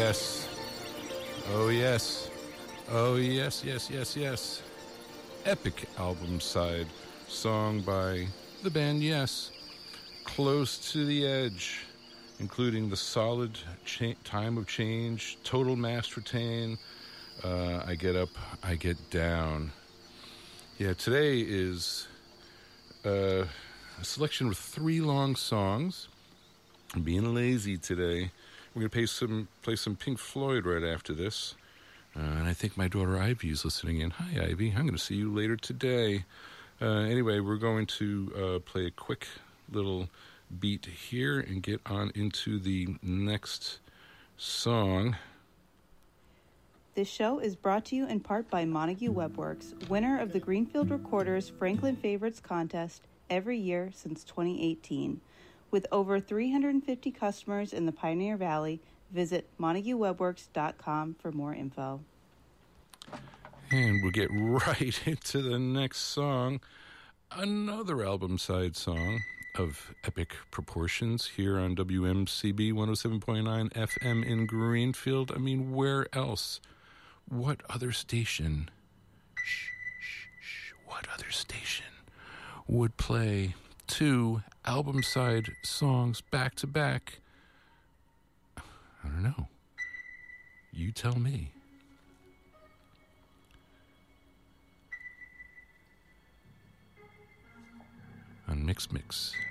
yes. Oh, yes. Oh, yes, yes, yes, yes. Epic album side song by the band Yes. Close to the Edge, including the solid Time of Change, Total Mass Retain, I Get Up, I Get Down. Yeah, today is a selection of 3 long songs. I'm being lazy today. We're going to play some Pink Floyd right after this. And I think my daughter Ivy is listening in. Hi, Ivy. I'm going to see you later today. Anyway, we're going to play a quick little beat here and get on into the next song. This show is brought to you in part by Montague Webworks, winner of the Greenfield Recorders Franklin Favorites Contest every year since 2018. With over 350 customers in the Pioneer Valley, visit MontagueWebworks.com for more info. And we'll get right into the next song. Another album side song of epic proportions here on WMCB 107.9 FM in Greenfield. I mean, where else? What other station? What other station would play 2 album side songs back to back? I don't know. You tell me. On Mix Mix.